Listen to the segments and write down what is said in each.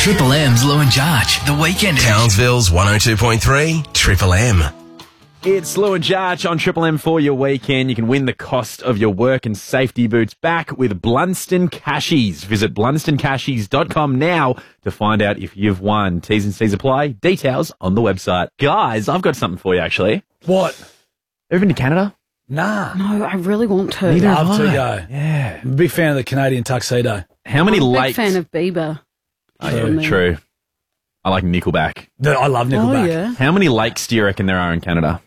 Triple M's Lou and Jarch, The Weekend Edition. Townsville's 102.3 Triple M. It's Lou and Jarch on Triple M for your weekend. You can win the cost of your work and safety boots back with Blunston Cashies. Visit blunstoncashies.com now to find out if you've won. T's and C's apply. Details on the website. Guys, I've got something for you, actually. What? Ever been to Canada? Nah. No, I really want to. Neither Love have to I. go. Yeah. I'm a big fan of the Canadian tuxedo. How many I'm a big lakes? fan of Bieber. Oh, yeah, true. I like Nickelback. I love Nickelback. Oh, yeah. How many lakes do you reckon there are in Canada?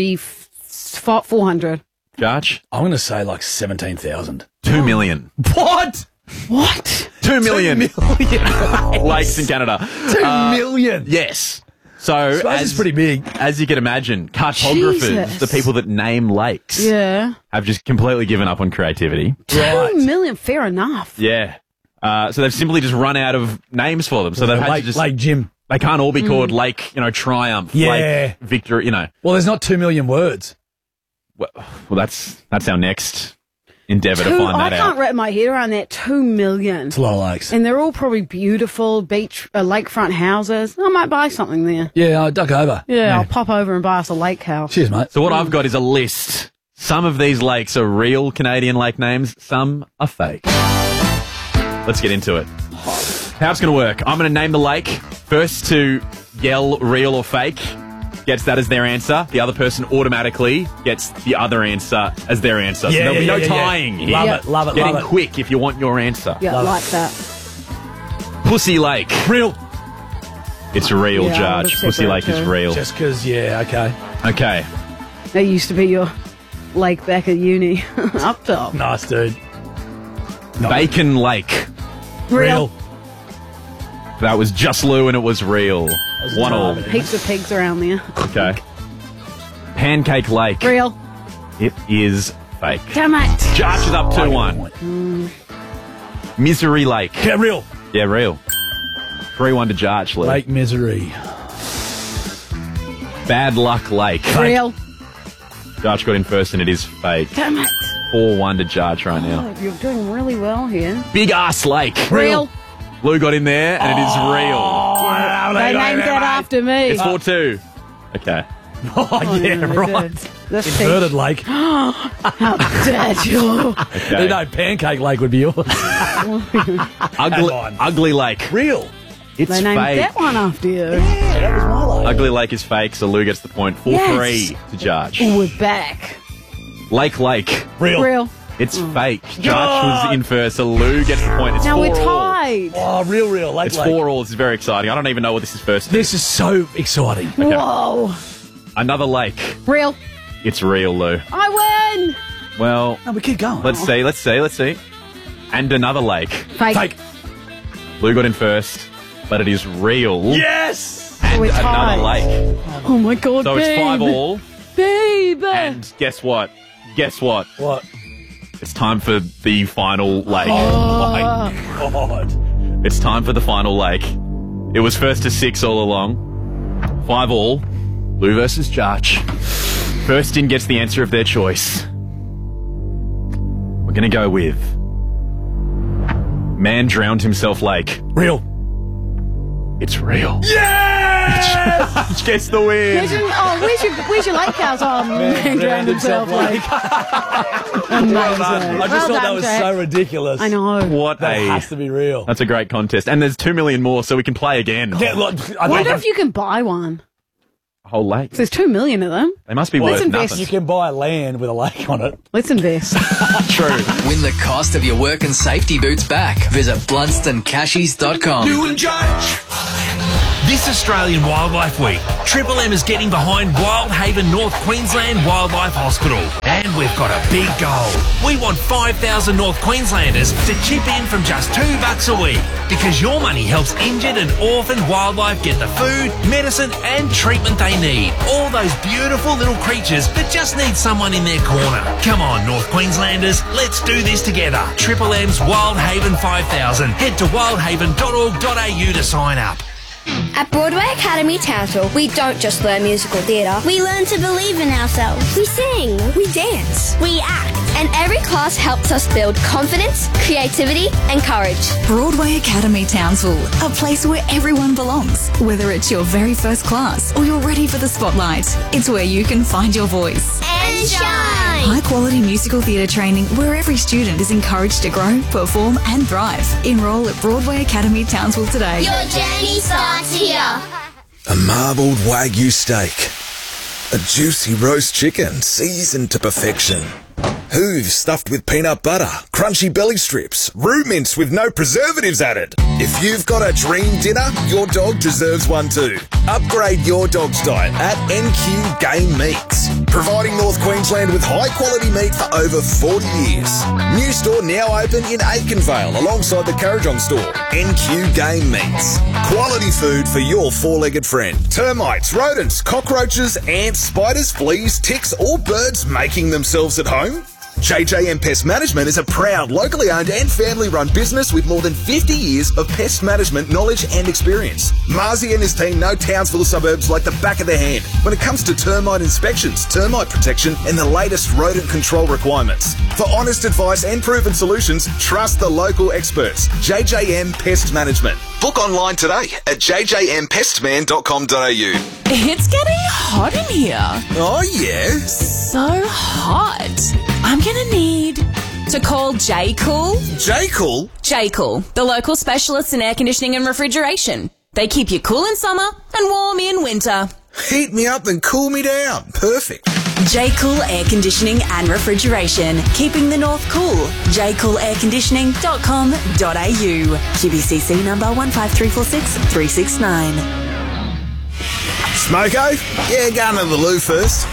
400. Jarch? I'm going to say like 17,000. 2 million. What? What? 2 million. 2 million. lakes in Canada. 2 million. Yes. So, It's pretty big. as you can imagine, cartographers, Jesus. the people that name lakes, Yeah. have just completely given up on creativity. 2 million, fair enough. Yeah. So they've simply just run out of names for them. So they've had to just... Lake Jim. They can't all be called Lake, Triumph, Yeah. Lake Victory, Well, there's not 2 million words. Well, that's our next endeavour to find that I out. can't wrap my head around that. 2 million. It's a lot of lakes. And they're all probably beautiful beach, lakefront houses. I might buy something there. Yeah, I'll duck over. Yeah, I'll pop over and buy us a lake house. Cheers, mate. So what I've got is a list. Some of these lakes are real Canadian lake names. Some are fake. Let's get into it. How it's going to work. I'm going to name the lake. First to yell real or fake gets that as their answer. The other person automatically gets the other answer as their answer. So there'll be no tying here. Love it, love it, Getting love it. quick if you want your answer. Yeah, Love like that. Pussy Lake. Real. It's real, Yeah, I Judge. would've said Pussy that Lake is too. real. Just because, yeah, okay. Okay. That used to be your lake back at uni. Up top. Nice, dude. No. Bacon Lake. Real. That was just Lou and it was real. 1-1. Heaps of pigs around there. Okay. Pancake Lake. Real. It is fake. Damn it. Josh is up 2-1. Misery Lake. Yeah, real. Yeah, real. 3-1 to Josh, Lou. Lake Misery. Bad Luck Lake. Real. Josh got in first and it is fake. Damn it. 4-1 to Josh right now. Oh, you're doing really well here. Big Ass Lake. Real. Lou got in there and it is real. They named that after me. It's 4-2. Okay. Oh, yeah, no, right. That's Inverted lake. How dare you? Okay. You know, Pancake Lake would be yours. Ugly Lake. Real. It's They named fake. that one after you. Yeah, that was my lake. Ugly Lake is fake, so Lou gets the point. 4-3 to Josh. We're back. Lake. Real. Real. It's fake. Josh was in first, so Lou gets the point. It's Now we're 4-all. tied. Oh, real. Lake It's Lake. 4-all. This is very exciting. I don't even know what this is first. This is so exciting. Whoa. Another lake. Real. It's real, Lou. I win. Well, No, we keep going. let's see. And another lake. Fake. Fake. Lou got in first, but it is real. Yes. And We're another tied. lake. Oh my God, So it's babe. 5-all. Babe. And guess what? What? It's time for the final lake. Oh, my God. It's time for the final lake. It was first to 6 all along. 5-all. Lou versus Jarch. First in gets the answer of their choice. We're going to go with Man Drowned Himself Lake. Real. It's real. Yes! Jarch gets the win. Where's your lake house? Oh, man, drowned himself. Like. Amazing. I just thought that was so ridiculous. I know. What That a... has to be real. That's a great contest. And there's 2 million more, so we can play again. Yeah, look, I Wonder think if you can buy one. A whole lake. There's 2 million of them. They must be Let's worth invest. nothing. you can buy land with a lake on it. Let's invest. True. Win the cost of your work and safety boots back. Visit blunstoncashies.com. Lou and Jarch. This Australian Wildlife Week, Triple M is getting behind Wildhaven North Queensland Wildlife Hospital. And we've got a big goal. We want 5,000 North Queenslanders to chip in from just $2 a week. Because your money helps injured and orphaned wildlife get the food, medicine and treatment they need. All those beautiful little creatures that just need someone in their corner. Come on, North Queenslanders, let's do this together. Triple M's Wildhaven 5,000. Head to wildhaven.org.au to sign up. At Broadway Academy Townsville, we don't just learn musical theatre. We learn to believe in ourselves. We sing, we dance, We act. And every class helps us build confidence, creativity, and courage. Broadway Academy Townsville, a place where everyone belongs. Whether it's your very first class or you're ready for the spotlight, it's where you can find your voice. And shine! High-quality musical theatre training where every student is encouraged to grow, perform and thrive. Enrol at Broadway Academy Townsville today. Your journey starts here. A marbled Wagyu steak. A juicy roast chicken seasoned to perfection. Hooves stuffed with peanut butter, crunchy belly strips, roux mince with no preservatives added. If you've got a dream dinner, your dog deserves one too. Upgrade your dog's diet at NQ Game Meats, providing North Queensland with high-quality meat for over 40 years. New store now open in Aikenvale alongside the Currajong store. NQ Game Meats. Quality food for your four-legged friend. Termites, rodents, cockroaches, ants, spiders, fleas, ticks or birds making themselves at home? JJM Pest Management is a proud, locally owned and family-run business with more than 50 years of pest management knowledge and experience. Marzi and his team know Townsville suburbs like the back of their hand when it comes to termite inspections, termite protection and the latest rodent control requirements. For honest advice and proven solutions, trust the local experts. JJM Pest Management. Book online today at jjmpestman.com.au. It's getting hot in here. Oh, yeah? So hot. I'm going to need to call J-Cool. J-Cool? J-Cool, the local specialists in air conditioning and refrigeration. They keep you cool in summer and warm in winter. Heat me up and cool me down. Perfect. J-Cool Air Conditioning and Refrigeration. Keeping the north cool. jcoolairconditioning.com.au. QBCC number 15346369. Smoko? Yeah, go into the loo first.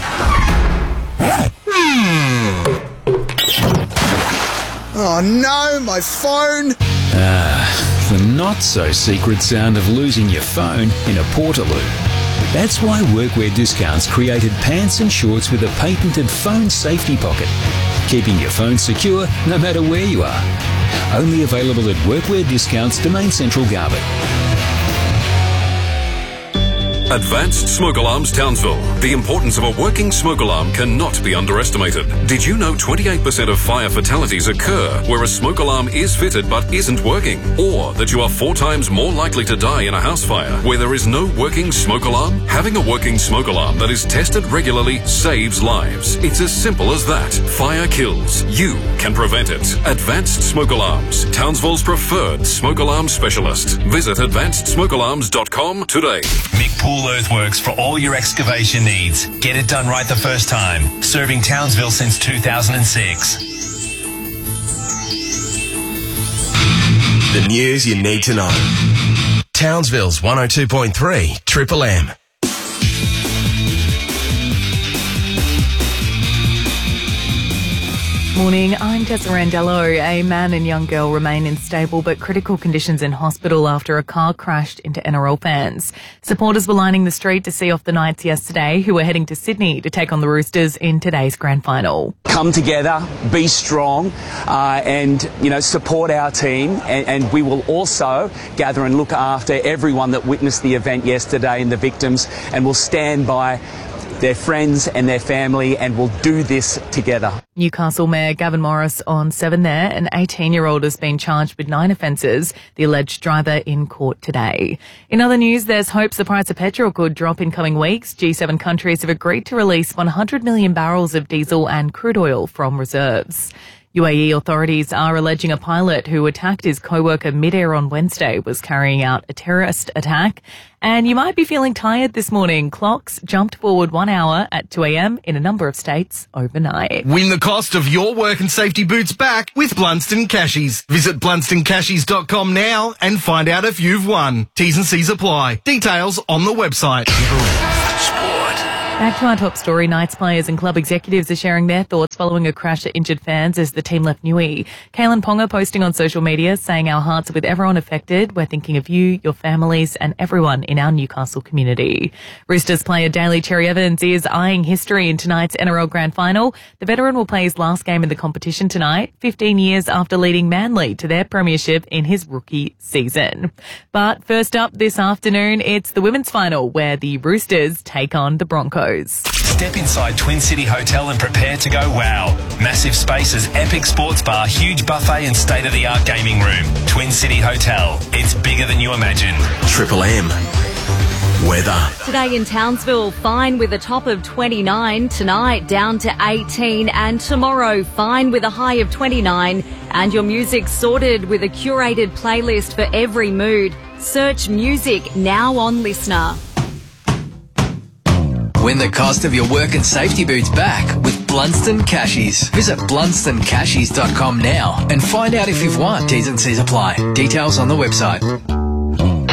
Oh no, my phone! The not-so-secret sound of losing your phone in a Portaloo. That's why Workwear Discounts created pants and shorts with a patented phone safety pocket, keeping your phone secure no matter where you are. Only available at Workwear Discounts, Domain Central, Garbutt. Advanced Smoke Alarms Townsville. The importance of a working smoke alarm cannot be underestimated. Did you know 28% of fire fatalities occur where a smoke alarm is fitted but isn't working? Or that you are 4 times more likely to die in a house fire where there is no working smoke alarm? Having a working smoke alarm that is tested regularly saves lives. It's as simple as that. Fire kills. You can prevent it. Advanced Smoke Alarms. Townsville's preferred smoke alarm specialist. Visit advancedsmokealarms.com today. Mick Pool Earthworks for all your excavation needs. Get it done right the first time. Serving Townsville since 2006. The news you need to know. Townsville's 102.3 Triple M. Morning, I'm Tessa Randello. A man and young girl remain in stable but critical conditions in hospital after a car crashed into NRL fans. Supporters were lining the street to see off the Knights yesterday, who were heading to Sydney to take on the Roosters in today's grand final. Come together, be strong, and support our team, and we will also gather and look after everyone that witnessed the event yesterday and the victims, and we'll stand by their friends and their family, and we'll do this together. Newcastle Mayor Gavin Morris on 7 there. An 18-year-old has been charged with 9 offences, the alleged driver in court today. In other news, there's hopes the price of petrol could drop in coming weeks. G7 countries have agreed to release 100 million barrels of diesel and crude oil from reserves. UAE authorities are alleging a pilot who attacked his co-worker mid-air on Wednesday was carrying out a terrorist attack. And you might be feeling tired this morning. Clocks jumped forward 1 hour at 2 a.m. in a number of states overnight. Win the cost of your work and safety boots back with Blunston Cashies. Visit BlunstonCashies.com now and find out if you've won. T's and C's apply. Details on the website. Back to our top story. Knights players and club executives are sharing their thoughts following a crash that injured fans as the team left Newey. Kalen Ponga posting on social media saying, "Our hearts are with everyone affected. We're thinking of you, your families and everyone in our Newcastle community." Roosters player Daly Cherry Evans is eyeing history in tonight's NRL Grand Final. The veteran will play his last game in the competition tonight, 15 years after leading Manly to their premiership in his rookie season. But first up this afternoon, it's the women's final where the Roosters take on the Broncos. Step inside Twin City Hotel and prepare to go wow. Massive spaces, epic sports bar, huge buffet and state-of-the-art gaming room. Twin City Hotel. It's bigger than you imagine. Triple M. Weather. Today in Townsville, fine with a top of 29. Tonight, down to 18. And tomorrow, fine with a high of 29. And your music sorted with a curated playlist for every mood. Search music now on Listener. Win the cost of your work and safety boots back with Blunston Cashies. Visit blunstoncashies.com now and find out if you've won. T's and C's apply. Details on the website.